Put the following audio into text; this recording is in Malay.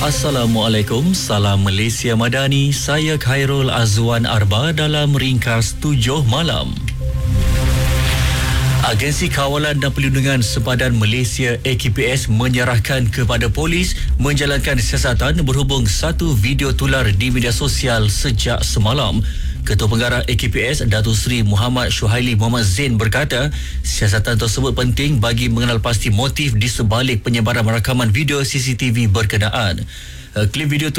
Assalamualaikum, salam Malaysia Madani. Saya Khairul Azwan Arba dalam Ringkas 7 Malam. Agensi Kawalan dan Perlindungan Sempadan Malaysia AKPS menyerahkan kepada polis menjalankan siasatan berhubung satu video tular di media sosial sejak semalam. Ketua Pengarah AKPS Datuk Seri Muhammad Syuhaili Muhammad Zain berkata, siasatan tersebut penting bagi mengenal pasti motif di sebalik penyebaran rakaman video CCTV berkenaan. Klip video